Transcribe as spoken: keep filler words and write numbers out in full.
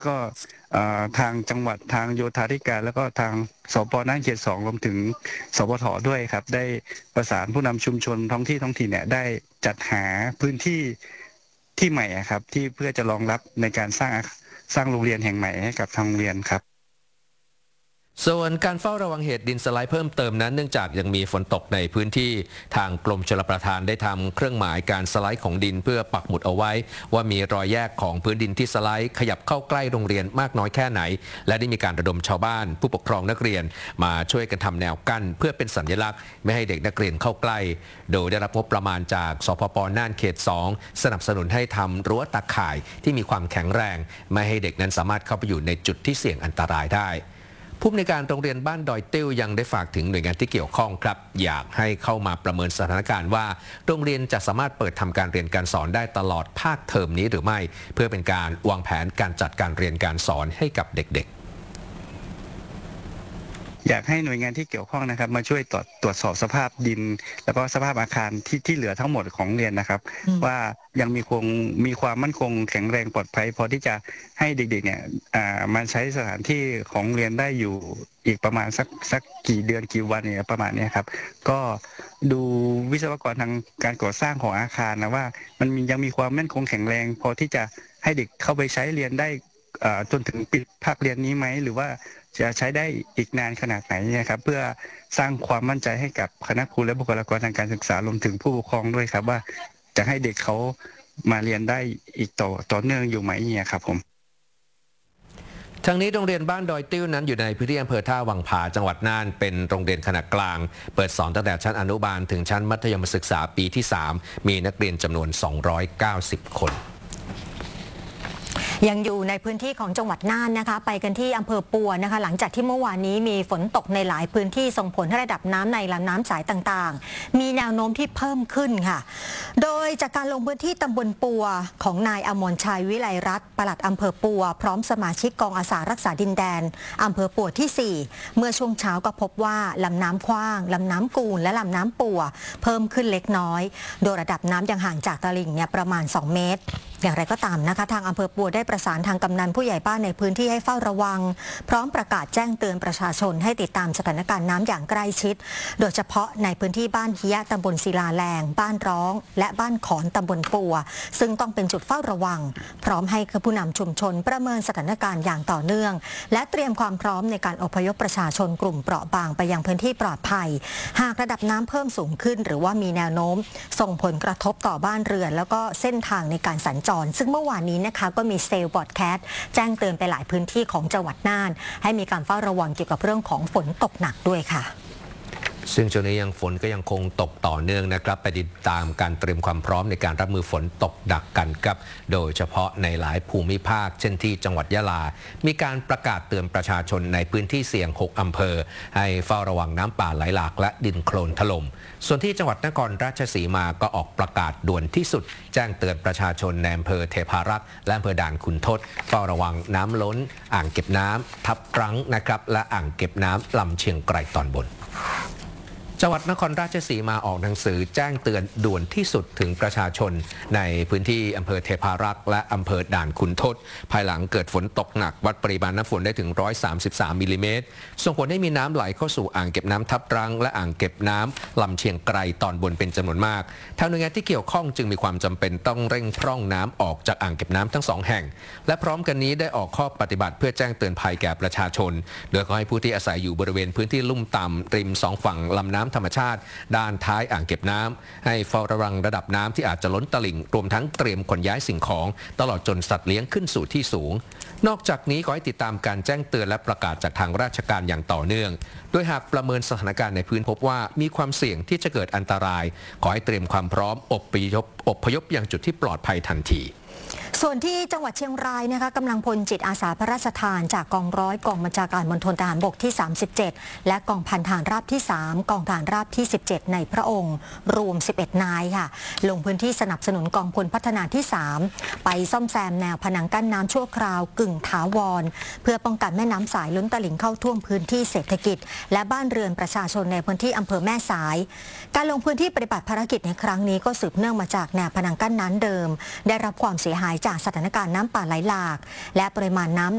ก็ทางจังหวัดทางโยธาธิการแล้วก็ทางสปน่านเขตสองรวมถึงสปทด้วยครับได้ประสานผู้นำชุมชนท้องที่ท้องถิ่นเนี่ยได้จัดหาพื้นที่ที่ใหม่ครับที่เพื่อจะรองรับในการสร้างสร้างโรงเรียนแห่งใหม่ให้กับทางโรงเรียนครับส่วนการเฝ้าระวังเหตุดินสไลด์เพิ่มเติมนั้นเนื่องจากยังมีฝนตกในพื้นที่ทางกรมชลประทานได้ทำเครื่องหมายการสไลด์ของดินเพื่อปักหมุดเอาไว้ว่ามีรอยแยกของพื้นดินที่สไลด์ขยับเข้าใกล้โรงเรียนมากน้อยแค่ไหนและได้มีการระดมชาวบ้านผู้ปกครองนักเรียนมาช่วยกันทำแนวกั้นเพื่อเป็นสัญลักษณ์ไม่ให้เด็กนักเรียนเข้าใกล้โดยได้รับงบประมาณจากสพปน่านเขตสองสนับสนุนให้ทำรั้วตาข่ายที่มีความแข็งแรงไม่ให้เด็กนั้นสามารถเข้าไปอยู่ในจุดที่เสี่ยงอันตรายได้ผู้อำนวยการโรงเรียนบ้านดอยติ้วยังได้ฝากถึงหน่วยงานที่เกี่ยวข้องครับอยากให้เข้ามาประเมินสถานการณ์ว่าโรงเรียนจะสามารถเปิดทำการเรียนการสอนได้ตลอดภาคเทอมนี้หรือไม่เพื่อเป็นการวางแผนการจัดการเรียนการสอนให้กับเด็กๆอยากให้หน่วยงานที่เกี่ยวข้องนะครับมาช่วยตรวจตรวจสอบสภาพดินแล้วก็สภาพอาคารที่ที่เหลือทั้งหมดของเรียนนะครับว่ายังมีคงมีความมั่นคงแข็งแรงปลอดภัยพอที่จะให้เด็กๆเนี่ยมาใช้สถานที่ของเรียนได้อยู่อีกประมาณสักสักกี่เดือนกี่วันเนี่ยประมาณนี้ครับก็ดูวิศวกรทางการก่อสร้างของอาคารนะว่ามันยังมีความมั่นคงแข็งแรงพอที่จะให้เด็กเข้าไปใช้เรียนได้จนถึงปิดภาคเรียนนี้ไหมหรือว่าจะใช้ได้อีกนานขนาดไหนนะครับเพื่อสร้างความมั่นใจให้กับคณะครูและบุคลากรทางการศึกษารวมถึงผู้ปกครองด้วยครับว่าจะให้เด็กเขามาเรียนได้อีกต่อต่อเนื่องอยู่ไหมเนี่ยครับผมทางนี้โรงเรียนบ้านดอยติ้วนั้นอยู่ในพื้นที่อำเภอท่าวังผาจังหวัดน่านเป็นโรงเรียนขนาดกลางเปิดสอนตั้งแต่ชั้นอนุบาลถึงชั้นมัธยมศึกษาปีที่สามมีนักเรียนจำนวนสองร้อยเก้าสิบคนยังอยู่ในพื้นที่ของจังหวัดน่านนะคะไปกันที่อำเภอปัวนะคะหลังจากที่เมื่อวานนี้มีฝนตกในหลายพื้นที่ส่งผลให้ระดับน้ำในลำน้ำสายต่างๆมีแนวโน้มที่เพิ่มขึ้นค่ะโดยจากการลงพื้นที่ตำบลปัวของนายอมรชัยวิไลรัตน์ปลัดอำเภอปัวพร้อมสมาชิกกองอาสารักษาดินแดนอำเภอปัวที่สี่เมื่อช่วงเช้าก็พบว่าลำน้ำขว้างลำน้ำกูลและลำน้ำปัวเพิ่มขึ้นเล็กน้อยโดยระดับน้ำยังห่างจากตลิ่งเนี่ยประมาณสองเมตรอย่างไรก็ตามนะคะทางอำเภอปัวได้ประสานทางกำนันผู้ใหญ่บ้านในพื้นที่ให้เฝ้าระวังพร้อมประกาศแจ้งเตือนประชาชนให้ติดตามสถานการณ์น้ำอย่างใกล้ชิดโดยเฉพาะในพื้นที่บ้านเฮียตำบลศิลาแรงบ้านร้องและบ้านขอนตำบลปัวซึ่งต้องเป็นจุดเฝ้าระวังพร้อมให้ผู้นำชุมชนประเมินสถานการณ์อย่างต่อเนื่องและเตรียมความพร้อมในการอพยพประชาชนกลุ่มเปราะบางไปยังพื้นที่ปลอดภัยหากระดับน้ำเพิ่มสูงขึ้นหรือว่ามีแนวโน้มส่งผลกระทบต่อบ้านเรือนแล้วก็เส้นทางในการสัญจรซึ่งเมื่อวานนี้นะคะก็มีเซลล์บอดแคสต์แจ้งเตือนไปหลายพื้นที่ของจังหวัดน่านให้มีการเฝ้าระวังเกี่ยวกับเรื่องของฝนตกหนักด้วยค่ะซึ่งช่วงนี้ยังฝนก็ยังคงตกต่อเนื่องนะครับไปติดตามการเตรียมความพร้อมในการรับมือฝนตกหนักกันครับโดยเฉพาะในหลายภูมิภาคเช่นที่จังหวัดยะลามีการประกาศเตือนประชาชนในพื้นที่เสี่ยงหกอำเภอให้เฝ้าระวังน้ำป่าไหลหลากและดินโคลนถล่มส่วนที่จังหวัดนครราชสีมาก็ออกประกาศด่วนที่สุดแจ้งเตือนประชาชนในอำเภอเทพารักษ์และอำเภอด่านขุนทดเฝ้าระวังน้ำล้นอ่างเก็บน้ำทับรั้งนะครับและอ่างเก็บน้ำลำเชียงไกรตอนบนจังหวัดนครราชสีมาออกหนังสือแจ้งเตือนด่วนที่สุดถึงประชาชนในพื้นที่อำเภอเทพารักษ์และอำเภอด่านขุนทดภายหลังเกิดฝนตกหนักวัดปริมาณน้ำฝนได้ถึงหนึ่งร้อยสามสิบสามมิลลิเมตรส่งผลให้มีน้ำไหลเข้าสู่อ่างเก็บน้ำทับรังและอ่างเก็บน้ำลำเชียงไกรตอนบนเป็นจำนวนมากทางหน่วยงานที่เกี่ยวข้องจึงมีความจำเป็นต้องเร่งพร่องน้ำออกจากอ่างเก็บน้ำทั้งสองแห่งและพร้อมกันนี้ได้ออกข้อปฏิบัติเพื่อแจ้งเตือนภัยแก่ประชาชนโดยขอให้ผู้ที่อาศัยอยู่บริเวณพื้นที่ลุ่มต่ำริมสองฝั่งลำน้ำธรรมชาติด้านท้ายอ่างเก็บน้ำให้เฝ้าระวังระดับน้ำที่อาจจะล้นตลิ่งรวมทั้งเตรียมขนย้ายสิ่งของตลอดจนสัตว์เลี้ยงขึ้นสู่ที่สูงนอกจากนี้ขอให้ติดตามการแจ้งเตือนและประกาศจากทางราชการอย่างต่อเนื่องโดยหากประเมินสถานการณ์ในพื้นพบว่ามีความเสี่ยงที่จะเกิดอันตรายขอให้เตรียมความพร้อมอพยพอพยพยังจุดที่ปลอดภัยทันทีส่วนที่จังหวัดเชียงรายนะคะกำลังพลจิตอาสาพระราชทานจากกองร้อยกองบัญชาการมณฑลทหารบกที่สามสิบเจ็ดและกองพันทหารราบที่สามกองทหารราบที่สิบเจ็ดในพระองค์รวมสิบเอ็ดนายค่ะลงพื้นที่สนับสนุนกองพลพัฒนาที่สามไปซ่อมแซมแนวผนังกั้นน้ำชั่วคราวกึ่งถาวรเพื่อป้องกันแม่น้ำสายล้นตลิ่งเข้าท่วมพื้นที่เศรษฐกิจและบ้านเรือนประชาชนในพื้นที่อำเภอแม่สายการลงพื้นที่ปฏิบัติภารกิจในครั้งนี้ก็สืบเนื่องมาจากแนวผนังกั้นน้ำเดิมได้รับความเสียหายจากสถานการณ์น้ำป่าไหลหลากและปริมาณน้ำ